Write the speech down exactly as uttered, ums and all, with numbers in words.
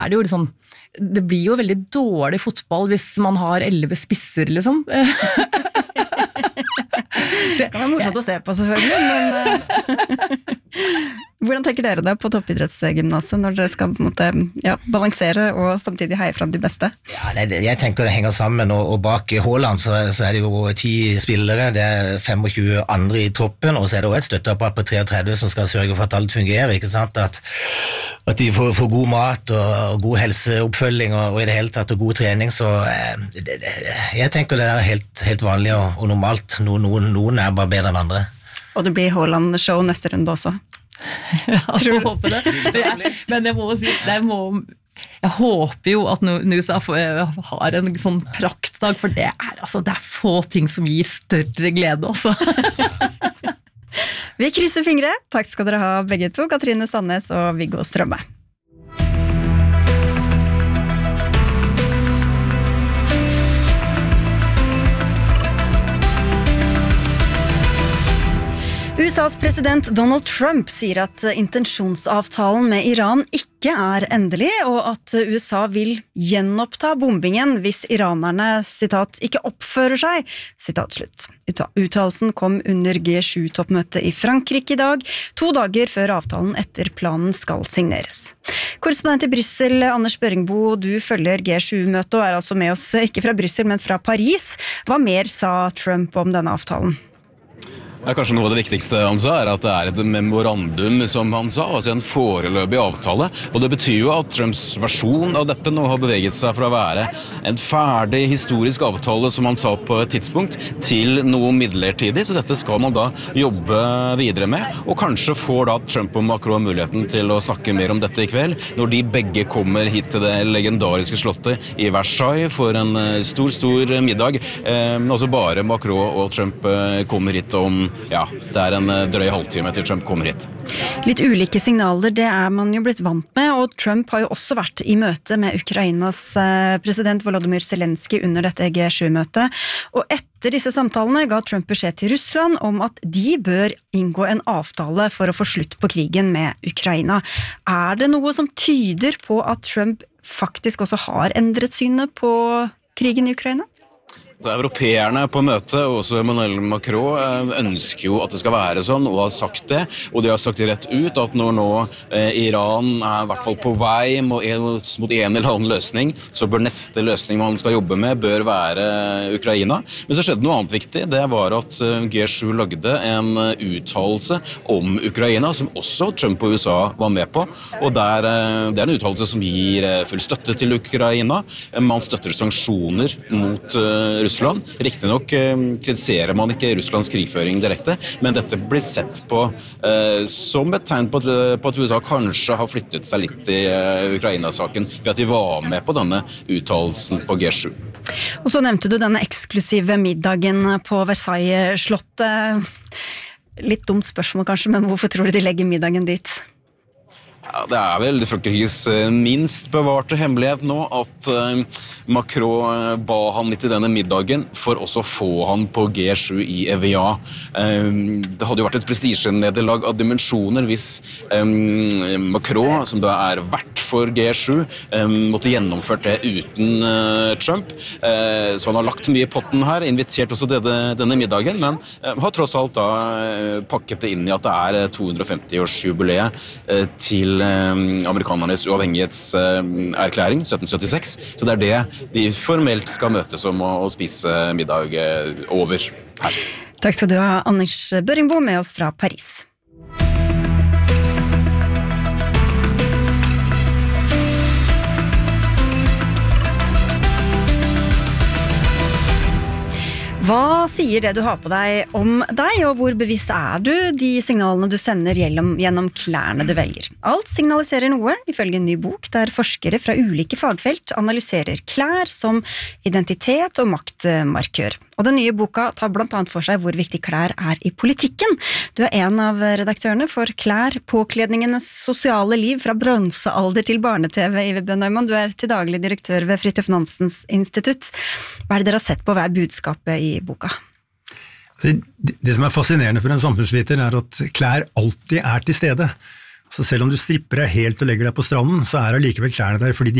er det jo liksom, det blir jo veldig dårlig fotball hvis man har elleve spisser, liksom. Det kan være morsomt å se på, selvfølgelig, men hvordan tenker dere det på toppidrettsgymnaset når dere skal på en måte, ja, balansere og samtidig heie frem de beste? Ja, det, jeg tenker det henger sammen, og, og bak Haaland så, så er det jo ti spillere, det er tjuefem andre i toppen, og så er det også et støtteapparat på treogtredve som skal sørge for at alt fungerer, ikke sant? At, at de får, får god mat og, og god helseoppfølging og, og i det hele tatt og god trening, så det, det, jeg tenker det er helt, helt vanlig og, og normalt. No, noen, noen er bare bedre enn andre. Og det blir Haaland-show neste runde også. Ja, jeg håper det. Jeg, men jeg må si, jeg, må, jeg håper jo at Nusa har en sånn praktdag, for det er, altså, det er få ting som gir større glede også. Vi krysser fingre. Takk skal dere ha begge to, Katrine Sandnes og Viggo Strømme. U S A's president Donald Trump sier at intensjonsavtalen med Iran ikke er endelig, og at U S A vil gjenoppta bombingen hvis iranerne, sitat, ikke oppfører seg, sitat slutt. Uttalelsen kom under G sju-toppmøtet i Frankrike i dag, to dager før avtalen etter planen skal signeres. Korrespondent i Bryssel, Anders Børingbo, du følger G sju-møtet og er altså med oss ikke fra Bryssel, men fra Paris. Hva mer sa Trump om denne avtalen? Ja, kanskje noe av det viktigste han sa er at det er et memorandum, som han sa, altså en foreløpig avtale, og det betyr jo at Trumps versjon av dette nå har beveget seg fra å være en ferdig historisk avtale, som han sa på et tidspunkt, til noe midlertidig, så dette skal man da jobbe videre med, og kanskje får da Trump og Macron muligheten til å snakke mer om dette i kveld, når de begge kommer hit til det legendariske slottet i Versailles for en stor, stor middag, eh, altså bare Macron og Trump eh, kommer hit om Ja, det er en drøy halvtime til Trump kommer hit. Litt ulike signaler, det er man jo blitt vant med, og Trump har jo også vært i møte med Ukrainas president Volodymyr Zelensky under dette G sju-møtet, og etter disse samtalene ga Trump beskjed til Russland om at de bør inngå en avtale for å få slutt på krigen med Ukraina. Er det noe som tyder på at Trump faktisk også har endret synet på krigen i Ukraina? Så europeerne på møtet, og også Emmanuel Macron, ønsker jo at det skal være sånn, og har sagt det, og de har sagt det rett ut, at når nå eh, Iran er i hvert fall på vei mot en, mot en eller annen løsning, så bør neste løsning man skal jobbe med, bør være Ukraina. Men så skjedde noe annet viktig, det var at G sju lagde en uttalelse om Ukraina, som også Trump og U S A var med på, og der, det er en uttalelse som gir full støtte til Ukraina. Man støtter sanksjoner mot Russland, Russland. Riktig nok kritiserer man ikke Russlands krigføring direkte, men dette blir sett på eh, som et tegn på at, på at U S A kanskje har flyttet seg litt i uh, Ukraina-saken, ved at de var med på denne uttalelsen på G sju. Og så nevnte du denne eksklusive middagen på Versailles-slottet. Litt dumt spørsmål kanskje, men hvorfor tror du de legger middagen dit? Ja, det er vel Frankrikes minst bevarte hemmelighet nå at Macron ba han litt i denne middagen for også å få han på G sju i Evian. Det hadde jo vært et prestisjenederlag av dimensjoner hvis Macron, som da er vert for G sju, måtte gjennomført det uten Trump. Så han har lagt mye i potten her, invitert også denne, denne middagen, men har tross alt da pakket det inn i at det er to hundre og femti-årsjubileet til amerikanernes uavhengighetserklæring sytten syttiseks, så det er det de formelt skal møtes om å spise middag over her. Takk skal du ha, Anders Børingbo, med oss fra Paris. Hva sier det du har på deg om deg, og hvor bevisst er du de signalene du sender gjennom, gjennom klærne du velger? Alt signaliserer noe, ifølge en ny bok, der forskere fra ulike fagfelt analyserer klær som identitet og maktmarkør. Og den nye boka tar blant annet for seg hvor viktig klær er i politikken. Du er en av redaktørene for Klær, påkledningenes sosiale liv fra bronsealder til barne-TV, Iver Bø-Neumann. Du er til daglig direktør ved Fridtjof Nansens institutt. Hva er det dere har sett på, hva er budskapet i boka? Det, det som er fascinerende for en samfunnsviter er at klær alltid er til stede. Så selv om du stripper deg helt og legger deg på stranden, så er allikevel klærne der fordi de